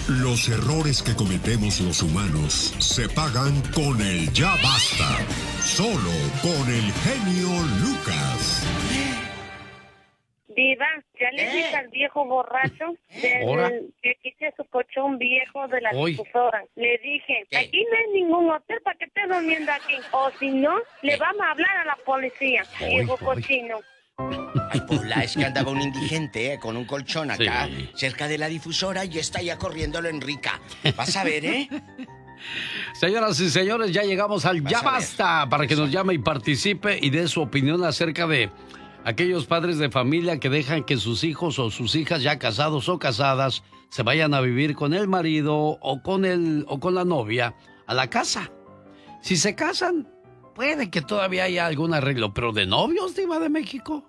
Los errores que cometemos los humanos se pagan con el ya basta. Solo con el genio Lucas. Diva, ya le dije al viejo borracho que quise su colchón viejo de la difusora. Le dije, aquí no hay ningún hotel para que esté durmiendo aquí. O si no, le vamos a hablar a la policía. Viejo cochino. Ay, Pola, es que andaba un indigente con un colchón acá, cerca de la difusora, y está ya corriéndolo en rica. Vas a ver, ¿eh? Señoras y señores, ya llegamos al Ya Basta, para que nos llame y participe y dé su opinión acerca de aquellos padres de familia que dejan que sus hijos o sus hijas ya casados o casadas se vayan a vivir con el marido o con la novia a la casa. Si se casan, puede que todavía haya algún arreglo, pero de novios, Diva de México.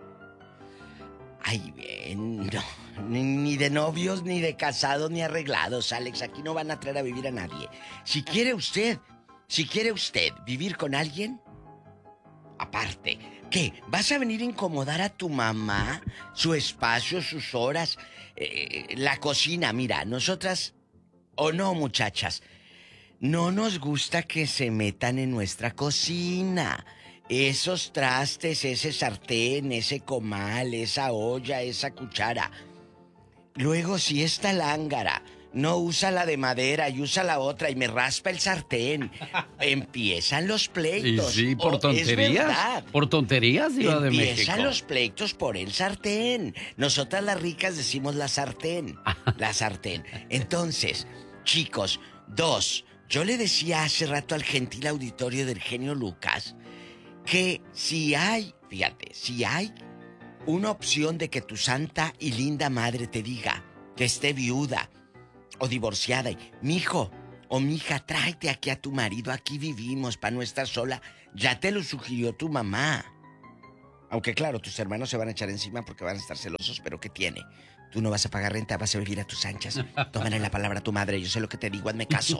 Ay, bien, no. Ni de novios, ni de casados, ni arreglados, Alex. Aquí no van a traer a vivir a nadie. Si quiere usted vivir con alguien, aparte, ¿qué? ¿Vas a venir a incomodar a tu mamá? Su espacio, sus horas, la cocina. Mira, nosotras, o no, muchachas, no nos gusta que se metan en nuestra cocina. Esos trastes, ese sartén, ese comal, esa olla, esa cuchara. Luego, si esta lángara no usa la de madera y usa la otra y me raspa el sartén, empiezan los pleitos. Y sí, por tonterías. Por tonterías, Diva de México. Empiezan los pleitos por el sartén. Nosotras las ricas decimos la sartén. La sartén. Entonces, chicos, yo le decía hace rato al gentil auditorio del genio Lucas que si hay una opción de que tu santa y linda madre te diga que esté viuda o divorciada y, mijo o mija, tráete aquí a tu marido, aquí vivimos para no estar sola, ya te lo sugirió tu mamá. Aunque claro, tus hermanos se van a echar encima porque van a estar celosos, pero ¿qué tiene? Tú no vas a pagar renta, vas a vivir a tus anchas. Tómale la palabra a tu madre, yo sé lo que te digo, hazme caso.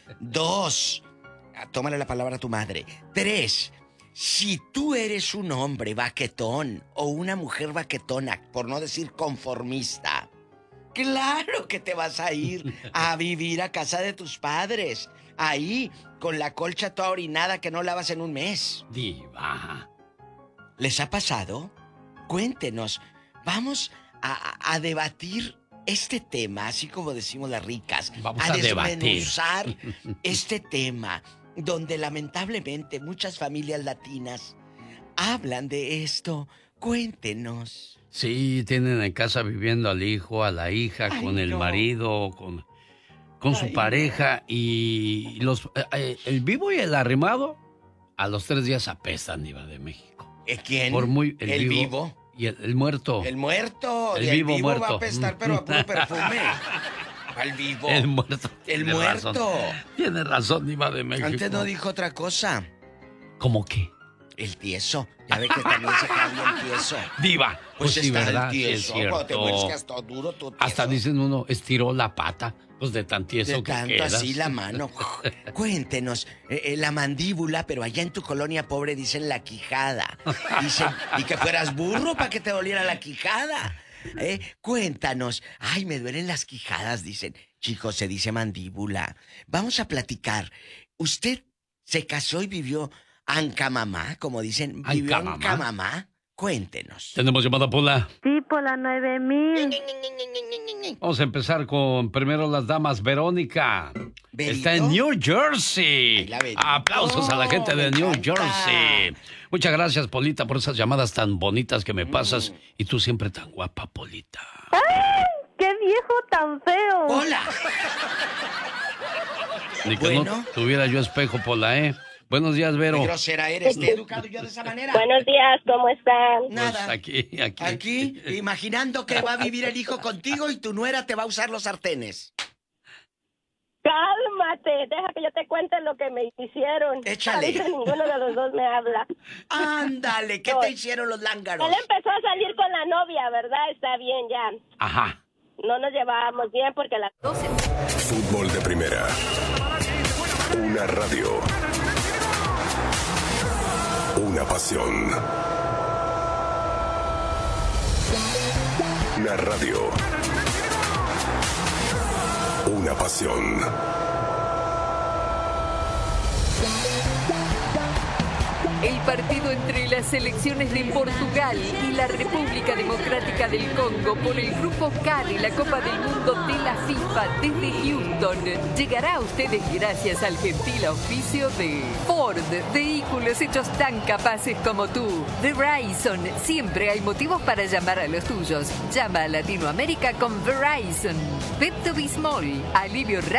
2, tómale la palabra a tu madre. 3, si tú eres un hombre baquetón o una mujer baquetona, por no decir conformista, claro que te vas a ir a vivir a casa de tus padres. Ahí, con la colcha toda orinada que no lavas en un mes. Diva. ¿Les ha pasado? Cuéntenos. Vamos a debatir este tema, así como decimos las ricas. Vamos a desmenuzar este tema, donde lamentablemente muchas familias latinas hablan de esto. Cuéntenos. Sí, tienen en casa viviendo al hijo, a la hija, con el marido, con su pareja, y el vivo y el arrimado a los 3 días apestan, Diva de México. ¿Quién? ¿El vivo? Y el muerto. El muerto. El vivo muerto. Va a apestar, pero a puro perfume. Al vivo. El muerto. El muerto. Tiene razón, Diva de México. Antes no dijo otra cosa. ¿Cómo qué? El tieso. Ya ve que también se cambia el tieso. Diva. Pues sí, está ¿verdad? el tieso. Sí, es Cuando te cierto. mueres que hasta duro tu tieso. Hasta dicen uno, estiró la pata. Pues de tan tieso de que tanto quedas. así la mano. Cuéntenos, la mandíbula, pero allá en tu colonia pobre dicen la quijada. Dicen, y que fueras burro para que te doliera la quijada. Cuéntanos. Ay, me duelen las quijadas, dicen. Chicos, se dice mandíbula. Vamos a platicar. ¿Usted se casó y vivió ancamamá, como dicen? ¿Vivió ancamamá? Cuéntenos. ¿Tenemos llamada, Pola? Sí, por la 9000. Vamos a empezar con primero las damas. Verónica. ¿Berito? Está en New Jersey. Ay, aplausos a la gente de New Jersey. Muchas gracias, Polita, por esas llamadas tan bonitas que me pasas. Y tú siempre tan guapa, Polita. ¡Ay! ¡Qué viejo tan feo! ¡Hola! Ni que no tuviera yo espejo, Pola, ¿eh? Buenos días, Vero. ¿Qué grosera eres? ¿Te he educado yo de esa manera? Buenos días, ¿cómo están? Nada. Pues Aquí, imaginando que va a vivir el hijo contigo y tu nuera te va a usar los sartenes. Cálmate, deja que yo te cuente lo que me hicieron. Échale. Ahorita ninguno de los dos me habla. Ándale, ¿qué te hicieron los lángaros? Él empezó a salir con la novia, ¿verdad? Está bien ya. Ajá. No nos llevábamos bien porque las 12. Fútbol de primera. Una radio. Una pasión. Una radio. propia pasión. El partido entre las selecciones de Portugal y la República Democrática del Congo por el Grupo K de la Copa del Mundo de la FIFA desde Houston llegará a ustedes gracias al gentil auspicio de Ford, vehículos hechos tan capaces como tú. Verizon, siempre hay motivos para llamar a los tuyos. Llama a Latinoamérica con Verizon. Pepto Bismol, alivio rápido